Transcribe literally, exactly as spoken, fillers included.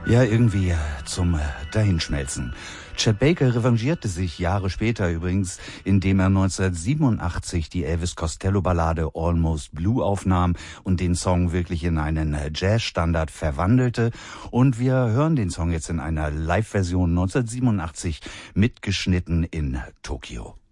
Ja, irgendwie äh, zum äh, Dahinschmelzen. Chet Baker revanchierte sich Jahre später übrigens, indem er neunzehnhundertsiebenundachtzig die Elvis Costello-Ballade Almost Blue aufnahm und den Song wirklich in einen äh, Jazzstandard verwandelte. Und wir hören den Song jetzt in einer Live-Version neunzehnhundertsiebenundachtzig mitgeschnitten in Tokio.